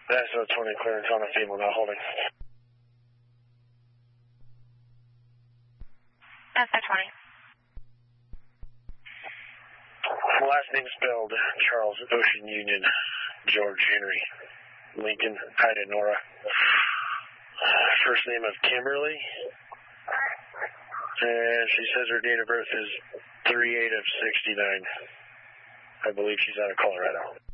That's a 20 clearance on a female, not holding. That's a 20. Last name spelled Charles, Ocean Union, George Henry, Lincoln, Ida Nora. First name of Kimberly. And she says her date of birth is 3/8 of 69. I believe she's out of Colorado.